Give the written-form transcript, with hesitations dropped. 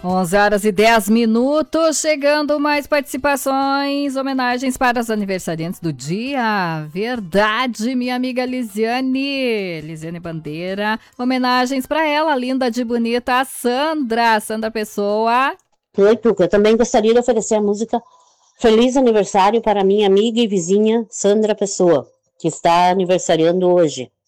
11 horas e 10 minutos, chegando mais participações, homenagens para os aniversariantes do dia. Verdade, minha amiga Lisiane Bandeira. Homenagens para ela, linda de bonita, a Sandra Pessoa. Oi, Tuca, eu também gostaria de oferecer a música Feliz Aniversário para minha amiga e vizinha Sandra Pessoa, que está aniversariando hoje.